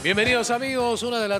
Bienvenidos amigos,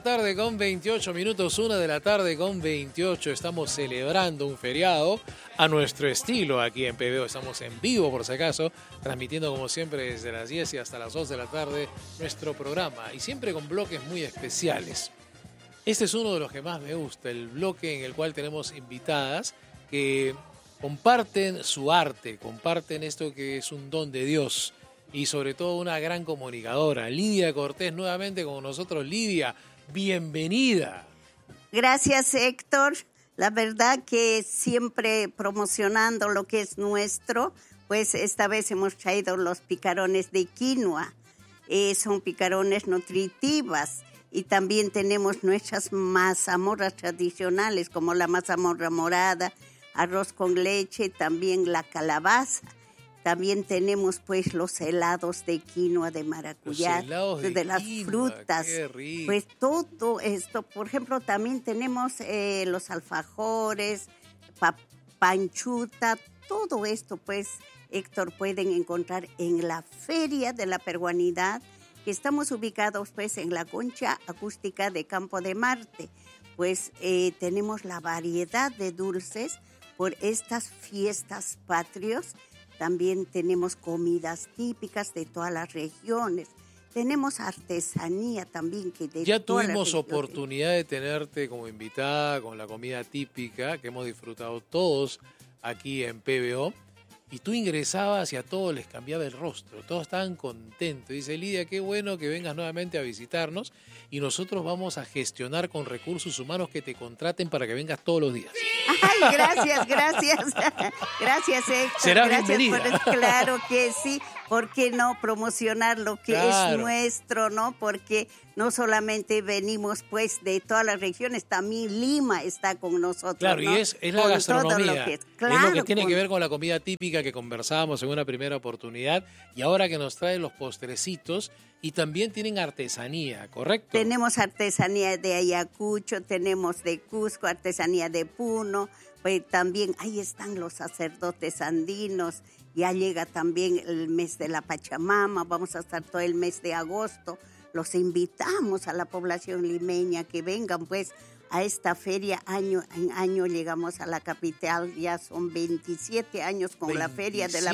1:28 PM, 1:28 PM. Estamos celebrando un feriado a nuestro estilo aquí en PBO. Estamos en vivo por si acaso, transmitiendo como siempre desde las 10 y hasta las 2 de la tarde nuestro programa. Y siempre con bloques muy especiales. Este es uno de los que más me gusta, el bloque en el cual tenemos invitadas que comparten su arte, comparten esto que es un don de Dios. Y sobre todo una gran comunicadora, Lidia Cortés, nuevamente con nosotros. Lidia, bienvenida. Gracias, Héctor. La verdad que siempre promocionando lo que es nuestro, pues esta vez hemos traído los picarones de quinoa. Son picarones nutritivas y también tenemos nuestras mazamorras tradicionales como la mazamorra morada, arroz con leche, también la calabaza. También tenemos pues los helados de quinoa, de maracuyá, de las frutas. Qué rico. Pues todo esto, por ejemplo, también tenemos los alfajores, panchuta, todo esto pues, Héctor, pueden encontrar en la Feria de la Peruanidad, que estamos ubicados pues en la concha acústica de Campo de Marte. Pues tenemos la variedad de dulces por estas fiestas patrios. También tenemos comidas típicas de todas las regiones. Tenemos artesanía también. Ya tuvimos oportunidad de tenerte como invitada con la comida típica que hemos disfrutado todos aquí en PBO. Y tú ingresabas y a todos les cambiaba el rostro. Todos estaban contentos. Dice, Lidia, qué bueno que vengas nuevamente a visitarnos. Y nosotros vamos a gestionar con recursos humanos que te contraten para que vengas todos los días. Ay, gracias. Gracias, Héctor. Serás gracias bienvenida. Claro que sí. ¿Por qué no promocionar lo que es nuestro, no? Porque no solamente venimos pues de todas las regiones, también Lima está con nosotros. Claro, ¿no? y es la gastronomía. Es lo que tiene que ver con la comida típica que conversábamos en una primera oportunidad y ahora que nos traen los postrecitos y también tienen artesanía, ¿correcto? Tenemos artesanía de Ayacucho, tenemos de Cusco, artesanía de Puno, pues también ahí están los sacerdotes andinos. Ya llega también el mes de la Pachamama, vamos a estar todo el mes de agosto. Los invitamos a la población limeña que vengan pues a esta feria año en año. Llegamos a la capital, ya son 27 años con la feria de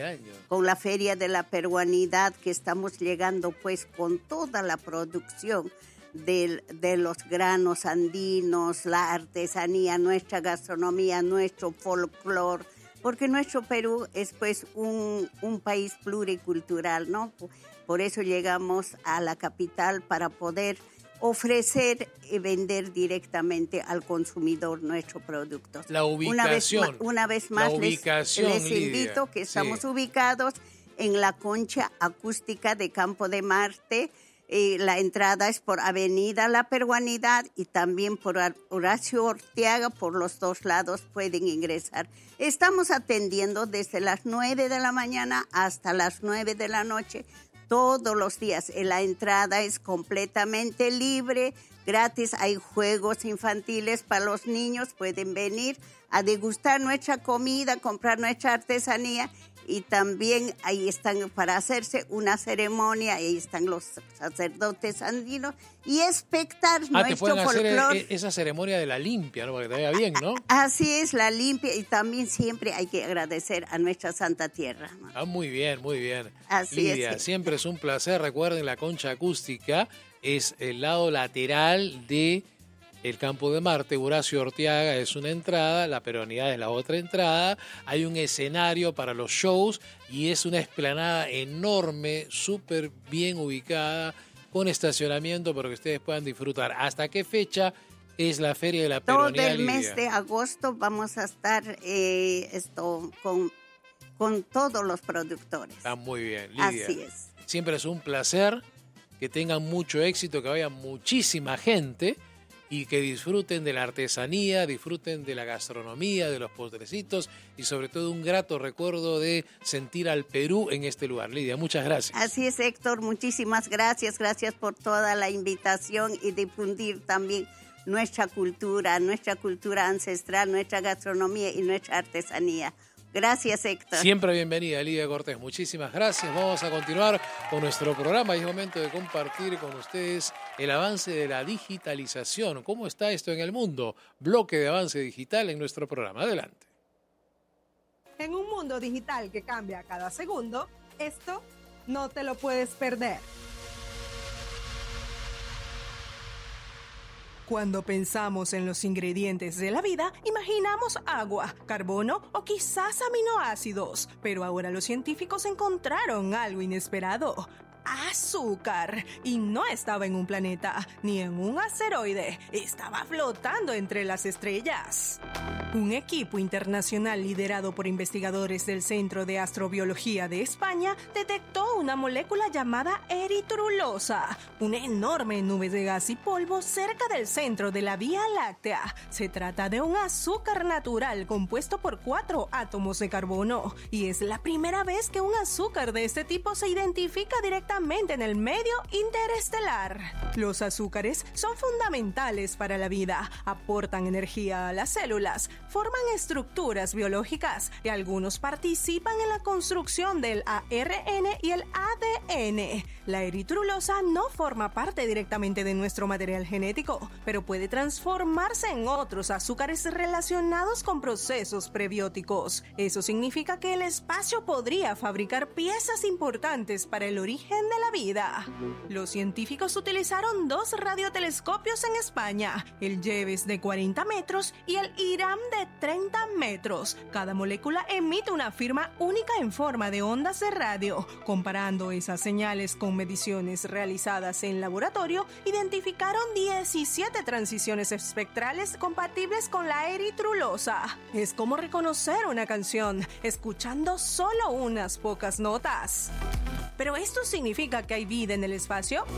la peruanidad, que estamos llegando pues con toda la producción de los granos andinos, la artesanía, nuestra gastronomía, nuestro folclore. Porque nuestro Perú es pues un país pluricultural, ¿no? Por eso llegamos a la capital para poder ofrecer y vender directamente al consumidor nuestro producto. La ubicación. Una vez más les invito que estamos ubicados en la concha acústica de Campo de Marte. La entrada es por Avenida La Peruanidad y también por Horacio Orteaga. Por los dos lados pueden ingresar. Estamos atendiendo desde las 9 de la mañana hasta las 9 de la noche, todos los días. La entrada es completamente libre, gratis. Hay juegos infantiles para los niños. Pueden venir a degustar nuestra comida, comprar nuestra artesanía. Y también ahí están para hacerse una ceremonia, ahí están los sacerdotes andinos y espectar nuestro folclore. Te pueden hacer esa ceremonia de la limpia, ¿no? Para que te vaya bien, ¿no? Así es, la limpia, y también siempre hay que agradecer a nuestra Santa Tierra, ¿no? Muy bien, muy bien. Así Lidia, es. Siempre es un placer. Recuerden, la concha acústica es el lado lateral de el Campo de Marte. Horacio Orteaga es una entrada, la Peruanidad es la otra entrada. Hay un escenario para los shows y es una explanada enorme, súper bien ubicada, con estacionamiento para que ustedes puedan disfrutar. ¿Hasta qué fecha es la Feria de la Peruanidad, Todo el Lidia? mes de agosto vamos a estar con todos los productores. Está muy bien, Lidia. Así es. Siempre es un placer, que tengan mucho éxito, que vaya muchísima gente y que disfruten de la artesanía, disfruten de la gastronomía, de los postrecitos y sobre todo un grato recuerdo de sentir al Perú en este lugar. Lidia, muchas gracias. Así es, Héctor, muchísimas gracias. Gracias por toda la invitación y difundir también nuestra cultura ancestral, nuestra gastronomía y nuestra artesanía. Gracias, Héctor. Siempre bienvenida, Lidia Cortés. Muchísimas gracias. Vamos a continuar con nuestro programa y es momento de compartir con ustedes el avance de la digitalización. ¿Cómo está esto en el mundo? Bloque de avance digital en nuestro programa. Adelante. En un mundo digital que cambia cada segundo, esto no te lo puedes perder. Cuando pensamos en los ingredientes de la vida, imaginamos agua, carbono o quizás aminoácidos. Pero ahora los científicos encontraron algo inesperado. Azúcar. Y no estaba en un planeta, ni en un asteroide. Estaba flotando entre las estrellas. Un equipo internacional liderado por investigadores del Centro de Astrobiología de España detectó una molécula llamada eritrulosa, una enorme nube de gas y polvo cerca del centro de la Vía Láctea. Se trata de un azúcar natural compuesto por 4 átomos de carbono y es la primera vez que un azúcar de este tipo se identifica directamente en el medio interestelar. Los azúcares son fundamentales para la vida, aportan energía a las células, forman estructuras biológicas y algunos participan en la construcción del ARN y el ADN. La eritrulosa no forma parte directamente de nuestro material genético, pero puede transformarse en otros azúcares relacionados con procesos prebióticos. Eso significa que el espacio podría fabricar piezas importantes para el origen de la vida. Los científicos utilizaron 2 radiotelescopios en España, el JEVES de 40 metros y el IRAM de 30 metros. Cada molécula emite una firma única en forma de ondas de radio. Comparando esas señales con mediciones realizadas en laboratorio, identificaron 17 transiciones espectrales compatibles con la eritrulosa. Es como reconocer una canción, escuchando solo unas pocas notas. ¿Pero esto significa que hay vida en el espacio?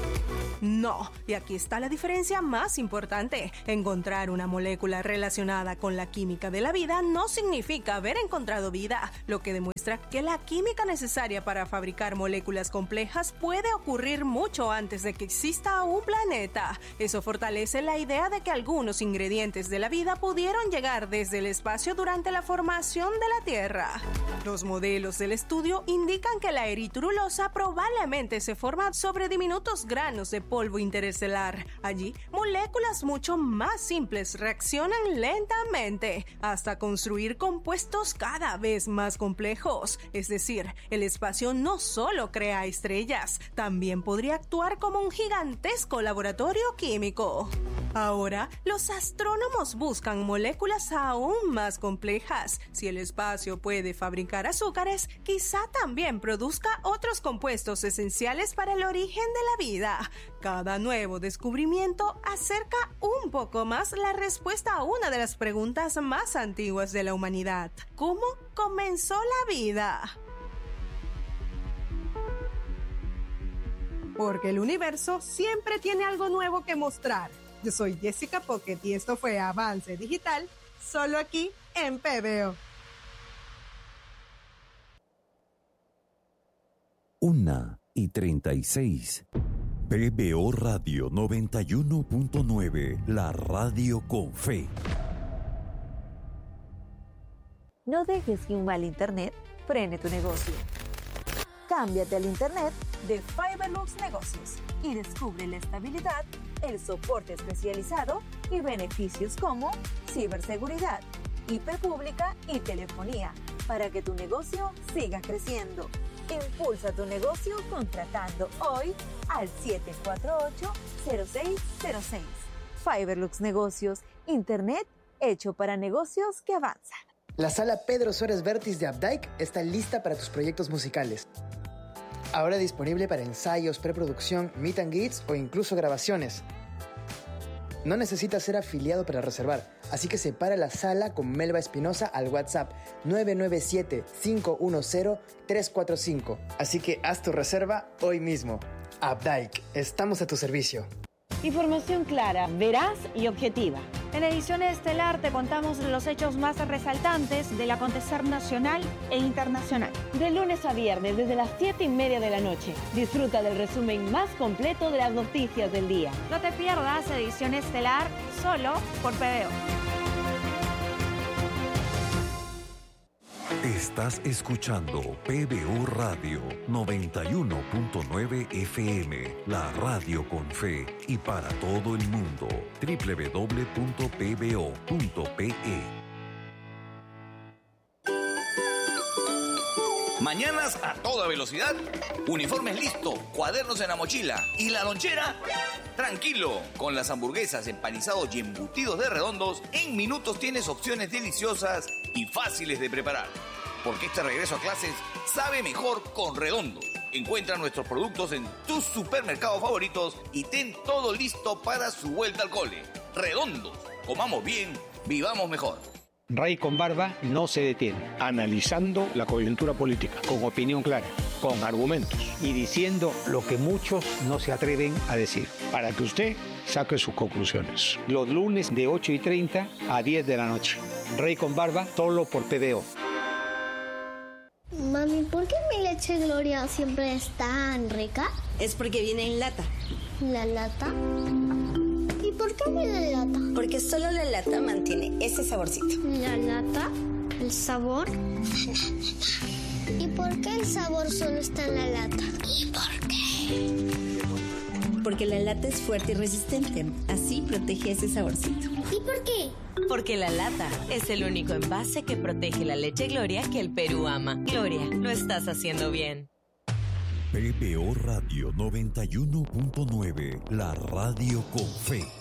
No, y aquí está la diferencia más importante. Encontrar una molécula relacionada con la química de la vida no significa haber encontrado vida, lo que demuestra que la química necesaria para fabricar moléculas complejas puede ocurrir mucho antes de que exista un planeta. Eso fortalece la idea de que algunos ingredientes de la vida pudieron llegar desde el espacio durante la formación de la Tierra. Los modelos del estudio indican que la eritrulosa probablemente se forma sobre diminutos granos de polvo interestelar. Allí, moléculas mucho más simples reaccionan lentamente hasta construir compuestos cada vez más complejos. Es decir, el espacio no solo crea estrellas, también podría actuar como un gigantesco laboratorio químico. Ahora, los astrónomos buscan moléculas aún más complejas. Si el espacio puede fabricar azúcares, quizá también produzca otros compuestos esenciales para el origen de la vida. Cada nuevo descubrimiento acerca un poco más la respuesta a una de las preguntas más antiguas de la humanidad. ¿Cómo comenzó la vida? Porque el universo siempre tiene algo nuevo que mostrar. Yo soy Jessica Pocket y esto fue Avance Digital, solo aquí en PBO. 1:36. PBO Radio 91.9, la radio con fe. No dejes que un mal internet frene tu negocio. Cámbiate al internet de Fiberlux Negocios y descubre la estabilidad, el soporte especializado y beneficios como ciberseguridad, IP pública y telefonía para que tu negocio siga creciendo. Impulsa tu negocio contratando hoy al 748-0606. Fiberlux Negocios, internet hecho para negocios que avanzan. La sala Pedro Suárez Vértiz de Updike está lista para tus proyectos musicales. Ahora disponible para ensayos, preproducción, meet and greets o incluso grabaciones. No necesitas ser afiliado para reservar, así que separa la sala con Melba Espinosa al WhatsApp 997-510-345. Así que haz tu reserva hoy mismo. Updike, estamos a tu servicio. Información clara, veraz y objetiva. En edición estelar te contamos los hechos más resaltantes del acontecer nacional e internacional. De lunes a viernes desde las 7:30 de la noche. Disfruta del resumen más completo de las noticias del día. No te pierdas edición estelar solo por PBO. Estás escuchando PBO Radio 91.9 FM, la radio con fe y para todo el mundo. www.pbo.pe. Mañanas a toda velocidad, uniformes listo, cuadernos en la mochila y la lonchera. Tranquilo, con las hamburguesas, empanizados y embutidos de Redondos, en minutos tienes opciones deliciosas y fáciles de preparar. Porque este regreso a clases sabe mejor con Redondos. Encuentra nuestros productos en tus supermercados favoritos y ten todo listo para su vuelta al cole. Redondos, comamos bien, vivamos mejor. Rey con Barba no se detiene. Analizando la coyuntura política, con opinión clara, con argumentos y diciendo lo que muchos no se atreven a decir, para que usted saque sus conclusiones. Los lunes de 8:30 a 10 de la noche. Rey con Barba, solo por PBO. Mami, ¿por qué mi leche Gloria siempre es tan rica? Es porque viene en lata. ¿La lata? ¿Y por qué viene en lata? Porque solo la lata mantiene ese saborcito. ¿La lata? ¿El sabor? ¿Y por qué el sabor solo está en la lata? ¿Y por qué? Porque la lata es fuerte y resistente. Así protege ese saborcito. ¿Y por qué? Porque la lata es el único envase que protege la leche Gloria que el Perú ama. Gloria, lo estás haciendo bien. PBO Radio 91.9, la radio con fe.